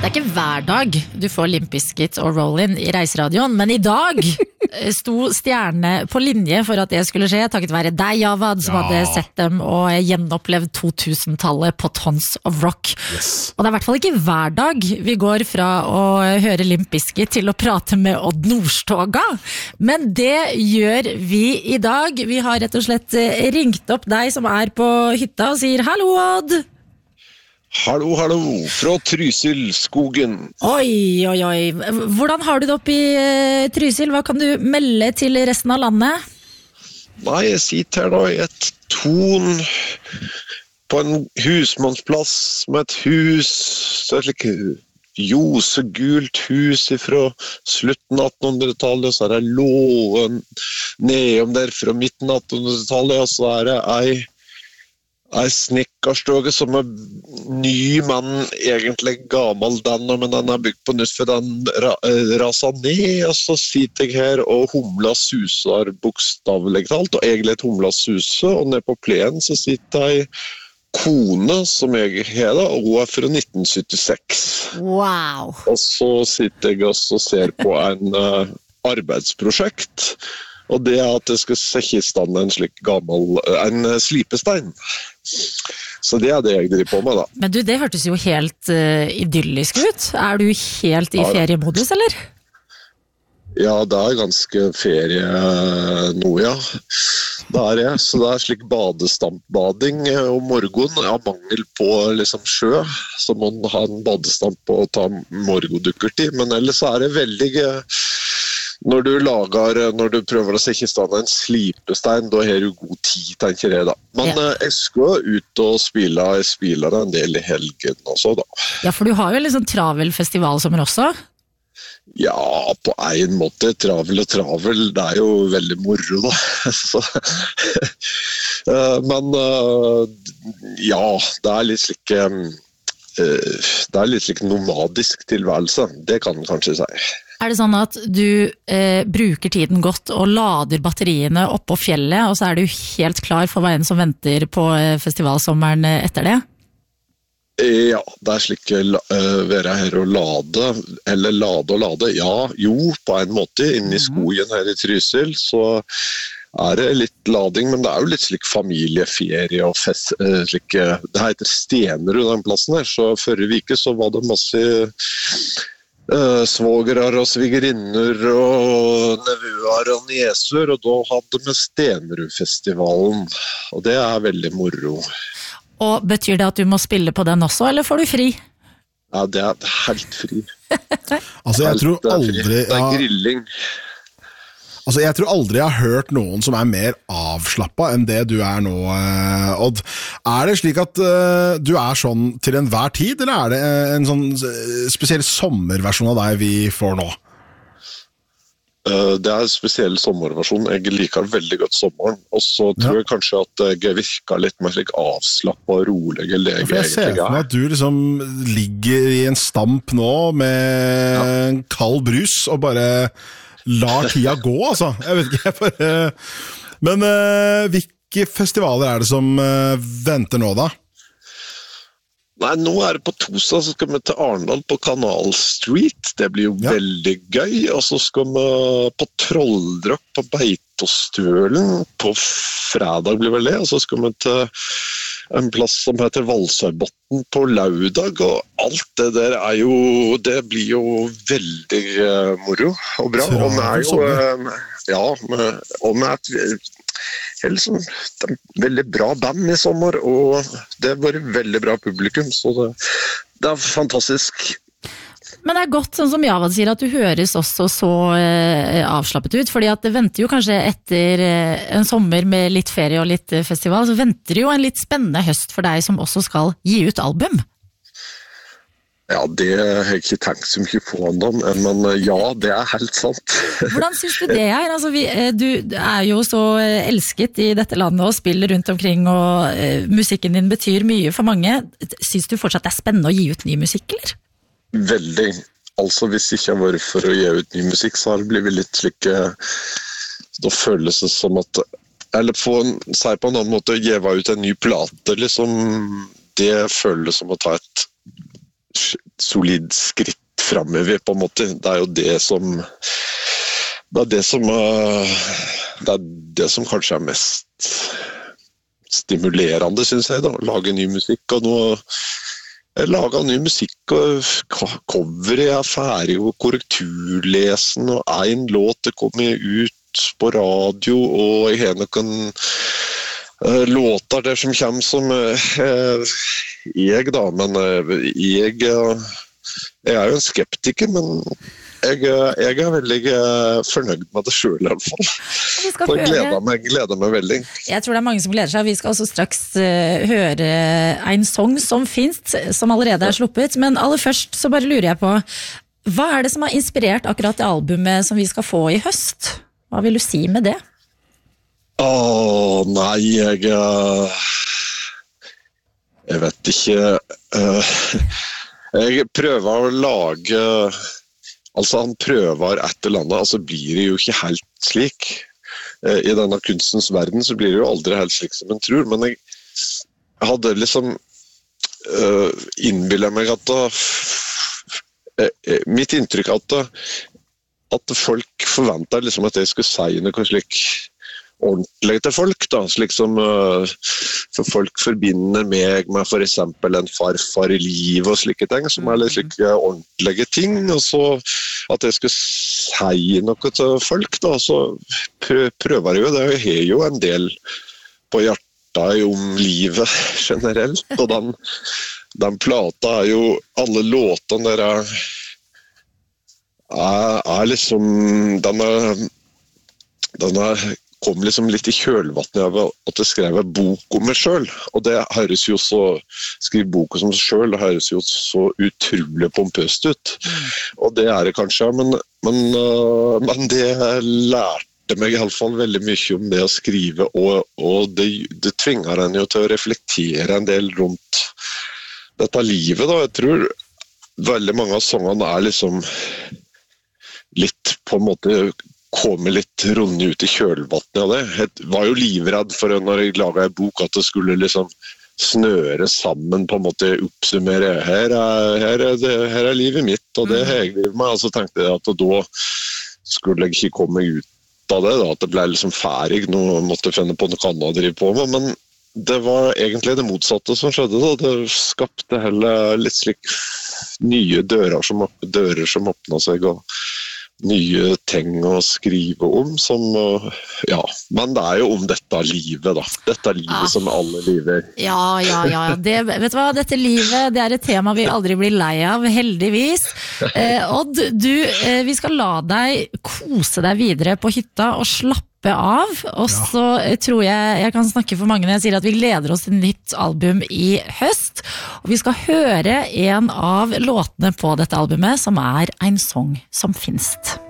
Det er ikke hver dag du får Limp Bizkit og Rollin i reiseradioen, men i dag sto stjerne på linje for at det skulle skje, takket være deg, Javad, som hadde sett dem og gjenopplevd 2000-tallet på Tons of Rock. Yes. Og det er i hvert fall ikke hver dag vi går fra å høre Limp Bizkit til å prate med Odd Nordstoga, men det gjør vi i dag. Vi har rett og slett ringt opp deg som er på hytta og sier hallo, Odd! Hallo, hallo, fra Trysilskogen. Oi. Hvordan har du det oppe i Trysil? Hva kan du melde til resten av landet? Nei, jeg sitter her da i et torn på en husmannsplass med et hus, så et like ljosegult hus fra slutten av 1800-tallet, så er det låen nedom der fra midten av 1800-tallet, og så er det ei snekkerstøge som er ny, men egentlig gammel den, men den er bygd på nytt for den rasa ned, og så sitter jeg her og humla suser bokstavelig talt, og egentlig et humla suser, og ned på plenen så sitter ei kone som jeg har da, og hun er fra 1976. Wow! Og så sitter jeg også og ser på en arbeidsprosjekt, og det er at jeg skal sette i stand en slik en slipestein. Så det er det jeg driver på med da. Men du, det hørtes jo helt idyllisk ut. Er du helt i feriemodus, eller? Ja, det er ganske ferie nå, ja. Det er det. Så det er slik badestampbading om morgenen. Jeg har mangel på liksom sjø, så må man ha en badestamp og ta morgendukker til. Men ellers er det veldig... Når du prøver å sette i stand en slipestein, da har du god tid, tenker jeg da. Men jeg skal ut og spille en del i helgen også da. Ja, for du har jo en litt sånn travel festivalsommer også. Ja, på en måte travel, det er jo veldig moro da. Men ja, det er litt slik nomadisk tilværelse, det kan man kanskje si. Er det sånn at du bruker tiden godt og lader batteriene oppå fjellet, og så er du helt klar for hva enn som venter på festivalsommeren etter det? Ja, det er slik være her og lade, eller lade, ja, jo, på en måte, inne i skogen her i Trysil, så er det litt lading, men det er jo litt slik familieferie og fest, slik, det heter Stenerud den plassen her, så forrige uke så var det masse svågerar og svigerinner og nevøer og nieser, og da hadde vi Stenerud-festivalen, og det er veldig moro. Og betyr det at du må spille på den også, eller får du fri? Ja, det er helt fri. Altså, jeg tror aldri... Det er grilling. Altså, jeg tror aldri jeg har hørt noen som er mer avslappet enn det du er nå, Odd. Er det slik at du er sånn til enhver tid, eller er det en sånn spesiell sommerversjon av deg vi får nå? Det er en spesiell sommerversjon. Jeg liker veldig godt sommeren, og så tror jeg kanskje at jeg virker litt mer slik avslappet og rolig enn det jeg egentlig er. Jeg ser for meg at du liksom ligger i en stamp nå med en kald brus og bare... lar tida gå, altså. Jeg vet ikke, jeg bare... Men hvilke festivaler er det som venter nå, da? Nei, nå er det på torsdag, så skal vi til Arendal på Canal Street. Det blir jo veldig gøy. Og så skal vi på Trolldrakk på Beitostølen på fredag, blir vel det. Og så skal vi til en plass som heter Valsøybotn på lørdag, og alt det der er jo, det blir jo veldig moro og bra. Og vi er jo, og vi er et veldig bra band i sommer, og det har vært veldig bra publikum, så det er fantastisk. Men det er godt, sånn som Javad sier, at du høres også så avslappet ut, fordi at det venter jo kanskje etter en sommer med litt ferie og litt festival, så venter det jo en litt spennende høst for deg som også skal gi ut album. Ja, det har jeg ikke tenkt så mye på ennå, men ja, det er helt sant. Hvordan synes du det er? Altså, du er jo så elsket i dette landet og spiller rundt omkring, og musikken din betyr mye for mange. Synes du fortsatt det er spennende å gi ut ny musikk, eller? Veldig. Altså, hvis det ikke har vært for å gi ut ny musikk, så har det blitt litt slik... Da føles det som at... Eller si på en annen måte, gi ut en ny plate, liksom... Det føles som å ta et solid skritt fremover, på en måte. Det er jo det som kanskje er mest stimulerende, synes jeg, da. Lage ny musikk, og nå jeg laget ny musikk, og coveret er ferdig, og korrekturlesen, og en låt det kommer ut på radio, og jeg har noen låter der som kommer som jeg da, men jeg er jo en skeptiker, men jeg er veldig fornøyd med det selv i alle fall. Så jeg gleder meg veldig. Jeg tror det er mange som gleder seg. Vi skal også straks høre en sang som finnes, som allerede er sluppet. Men aller først så bare lurer jeg på, hva er det som har inspirert akkurat det albumet som vi skal få i høst? Hva vil du si med det? Nei, jeg vet ikke. Jeg prøver å lage, altså han prøver et eller annet, altså blir det jo ikke helt slik. I denne kunstens verden så blir det jo aldri helt slik som en tror, men jeg hadde liksom innbillet meg at mitt inntrykk at folk forventet liksom at jeg skulle si noe slik ordentlig til folk da, slik som for folk forbinder meg med for eksempel en farfar i liv og slike ting, som litt slike ordentlige ting, og så at jeg skulle si noe til folk da, så prøver jeg jo det, jeg har jo en del på hjertet om livet generelt, og den plata er jo, alle låtene der er liksom, den kom liksom litt i kjølvattnet av at jeg skrev en bok om meg selv, og det høres jo så, skrive bok om seg selv, det høres jo så utrolig pompøst ut, og det er det kanskje, men det lærte meg i alle fall veldig mye om det å skrive, og det tvinger en jo til å reflektere en del rundt dette livet da. Jeg tror veldig mange av sangene er liksom litt på en måte komme litt runde ut i kjølvattnet av det. Jeg var jo livredd for når jeg laget en bok at det skulle liksom snøre sammen, på en måte oppsummere. Her er livet mitt, og det har jeg livet med. Og så tenkte jeg at da skulle jeg ikke komme ut av det, da, at det ble liksom ferdig. Nå måtte jeg finne på noe annet å drive på med, men det var egentlig det motsatte som skjedde da. Det skapte heller litt slik nye dører som åpnet seg, og nye ting å skrive om som, ja, men det er jo om dette livet da, dette livet som alle lever. Ja, vet du hva, dette livet, det er et tema vi aldri blir lei av, heldigvis. Odd, vi skal la deg kose deg videre på hytta og slappe av, og så tror jeg kan snakke for mange når jeg sier at vi gleder oss til nytt album i høst, og vi skal høre en av låtene på dette albumet som er En sang som finst.